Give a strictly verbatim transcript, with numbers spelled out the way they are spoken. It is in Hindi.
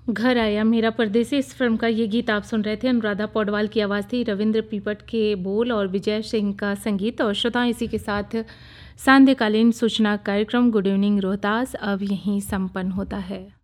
घर आया मेरा परदेसी, इस फिल्म का ये गीत आप सुन रहे थे। अनुराधा पौडवाल की आवाज़ थी, रविंद्र पीपट के बोल और विजय सिंह का संगीत। और श्रोताएं, इसी के साथ सांध्यकालीन सूचना कार्यक्रम गुड इवनिंग रोहतास अब यहीं संपन्न होता है।